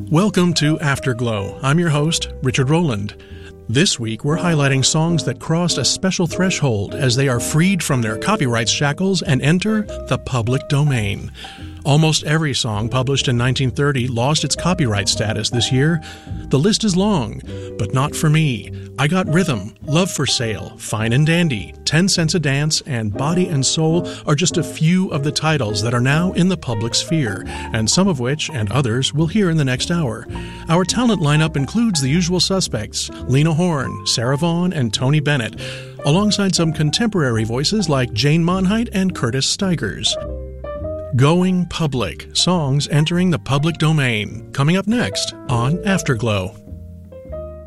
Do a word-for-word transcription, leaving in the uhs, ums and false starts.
Welcome to Afterglow. I'm your host, Richard Rowland. This week, we're highlighting songs that crossed a special threshold as they are freed from their copyright shackles and enter the public domain. Almost every song published in nineteen thirty lost its copyright status this year. The list is long, but not for me. I Got Rhythm, Love for Sale, Fine and Dandy, Ten Cents a Dance, and Body and Soul are just a few of the titles that are now in the public sphere, and some of which, and others, we'll hear in the next hour. Our talent lineup includes the usual suspects, Lena Horne, Sarah Vaughan, and Tony Bennett, alongside some contemporary voices like Jane Monheit and Curtis Stigers. Going Public, songs entering the public domain, coming up next on Afterglow.